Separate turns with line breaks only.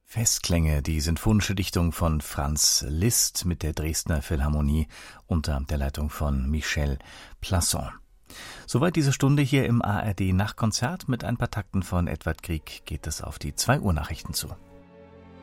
Festklänge, die sinfonische Dichtung von Franz Liszt mit der Dresdner Philharmonie unter der Leitung von Michel Plasson. Soweit diese Stunde hier im ARD Nachtkonzert. Mit ein paar Takten von Edvard Grieg geht es auf die 2 Uhr Nachrichten zu.